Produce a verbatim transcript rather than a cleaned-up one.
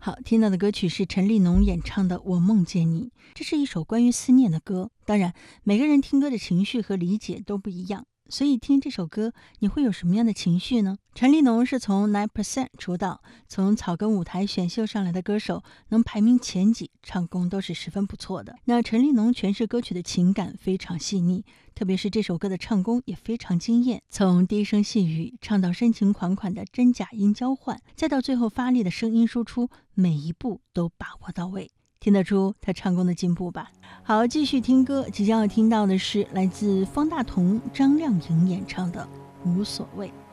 好，听到的歌曲是陈立农演唱的《我梦见你》，这是一首关于思念的歌。当然，每个人听歌的情绪和理解都不一样，所以听这首歌你会有什么样的情绪呢？陈立农是从 nine percent 出道，从草根舞台选秀上来的歌手，能排名前几，唱功都是十分不错的。那陈立农诠释歌曲的情感非常细腻，特别是这首歌的唱功也非常惊艳，从低声细语唱到深情款款的真假音交换，再到最后发力的声音输出，每一步都把握到位，听得出他唱功的进步吧。好，继续听歌，即将要听到的是来自方大同、张靓颖演唱的《无所谓》。